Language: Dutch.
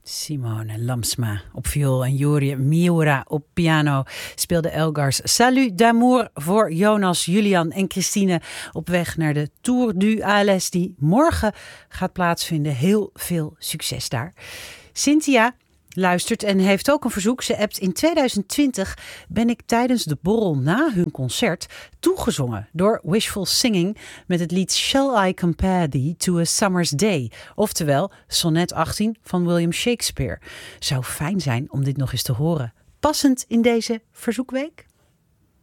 Simone Lamsma op viool en Juri Miura op piano speelde Elgars Salut d'amour voor Jonas, Julian en Christine op weg naar de Tour du ALS die morgen gaat plaatsvinden. Heel veel succes daar. Cynthia luistert en heeft ook een verzoek. Ze appt: in 2020 ben ik tijdens de borrel na hun concert toegezongen door Wishful Singing met het lied Shall I Compare Thee to a Summer's Day? Oftewel Sonnet 18 van William Shakespeare. Zou fijn zijn om dit nog eens te horen. Passend in deze verzoekweek.